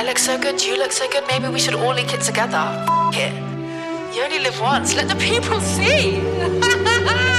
look so good, you look so good, maybe we should all link it together. F it. You only live once, let the people see.